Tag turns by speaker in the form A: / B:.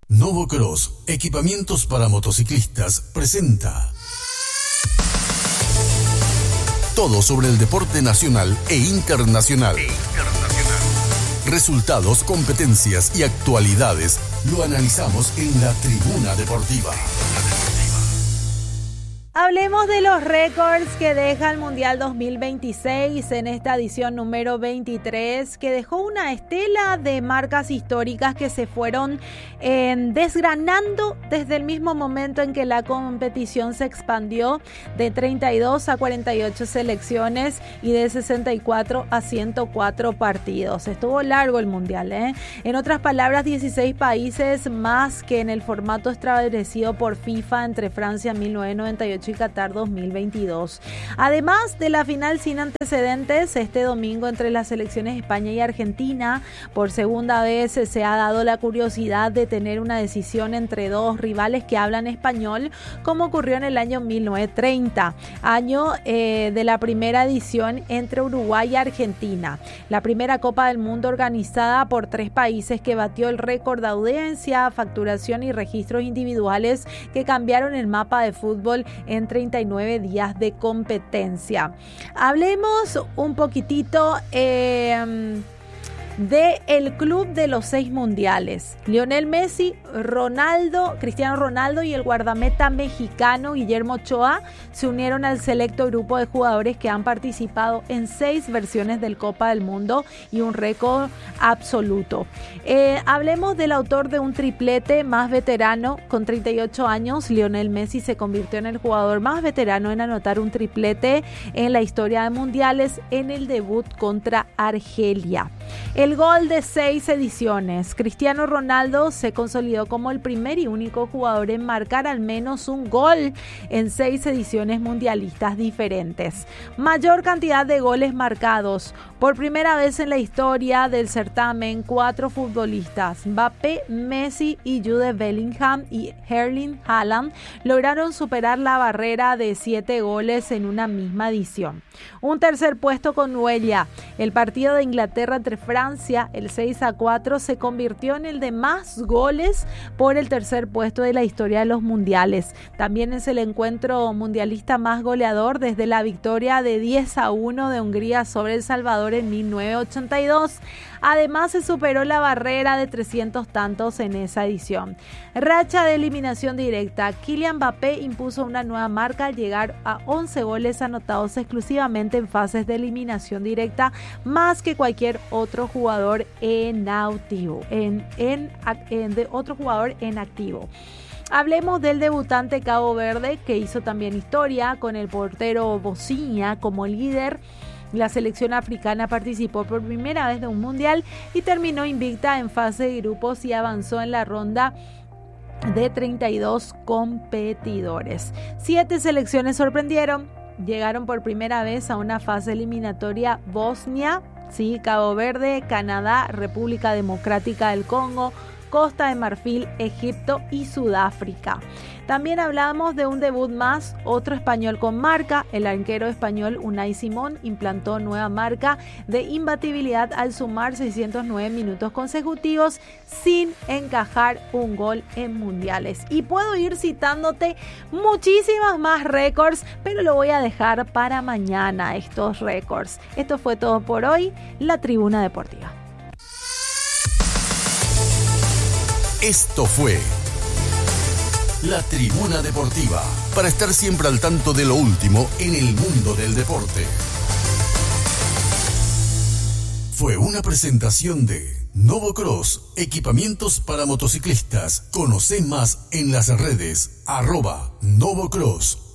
A: Novocross, equipamientos para motociclistas, presenta todo sobre el deporte nacional e internacional. Resultados, competencias y actualidades lo analizamos en la Tribuna Deportiva.
B: Hablemos de los récords que deja el Mundial 2026 en esta edición número 23, que dejó una estela de marcas históricas que se fueron desgranando desde el mismo momento en que la competición se expandió de 32 a 48 selecciones y de 64 a 104 partidos. Estuvo largo el Mundial, ¿eh? En otras palabras, 16 países más que en el formato establecido por FIFA entre Francia 1998 y Qatar 2022. Además de la final sin antecedentes este domingo entre las selecciones España y Argentina, por segunda vez se ha dado la curiosidad de tener una decisión entre dos rivales que hablan español, como ocurrió en el año 1930, año de la primera edición entre Uruguay y Argentina, la primera Copa del Mundo organizada por tres países que batió el récord de audiencia, facturación y registros individuales que cambiaron el mapa de fútbol en 39 días de competencia. Hablemos un poquitito de el club de los 6 mundiales. Lionel Messi, Cristiano Ronaldo y el guardameta mexicano Guillermo Ochoa se unieron al selecto grupo de jugadores que han participado en 6 versiones del Copa del Mundo y un récord absoluto. Hablemos del autor de un triplete más veterano. Con 38 años, Lionel Messi se convirtió en el jugador más veterano en anotar un triplete en la historia de mundiales en el debut contra Argelia. El gol de 6 ediciones. Cristiano Ronaldo se consolidó como el primer y único jugador en marcar al menos un gol en 6 ediciones mundialistas diferentes. Mayor cantidad de goles marcados. Por primera vez en la historia del certamen, 4 futbolistas, Mbappé, Messi y Jude Bellingham y Erling Haaland, lograron superar la barrera de 7 goles en una misma edición. Un tercer puesto con huella. El partido de Inglaterra entre Francia, el 6-4, se convirtió en el de más goles por el tercer puesto de la historia de los mundiales. También es el encuentro mundialista más goleador desde la victoria de 10-1 de Hungría sobre El Salvador en 1982. Además, se superó la barrera de 300 tantos en esa edición. Racha de eliminación directa. Kylian Mbappé impuso una nueva marca al llegar a 11 goles anotados exclusivamente en fases de eliminación directa, más que cualquier otro jugador en activo. Hablemos del debutante Cabo Verde, que hizo también historia con el portero Bocinha como líder. La selección africana participó por primera vez de un mundial y terminó invicta en fase de grupos y avanzó en la ronda de 32 competidores. 7 selecciones sorprendieron. Llegaron por primera vez a una fase eliminatoria Bosnia, Cabo Verde, Canadá, República Democrática del Congo, Costa de Marfil, Egipto y Sudáfrica. También hablamos de un debut más, otro español con marca. El arquero español Unai Simón implantó nueva marca de imbatibilidad al sumar 609 minutos consecutivos sin encajar un gol en mundiales. Y puedo ir citándote muchísimas más récords, pero lo voy a dejar para mañana, estos récords. Esto fue todo por hoy, la Tribuna Deportiva.
A: Esto fue la Tribuna Deportiva, para estar siempre al tanto de lo último en el mundo del deporte. Fue una presentación de Novocross, equipamientos para motociclistas. Conoce más en las redes @Novocross.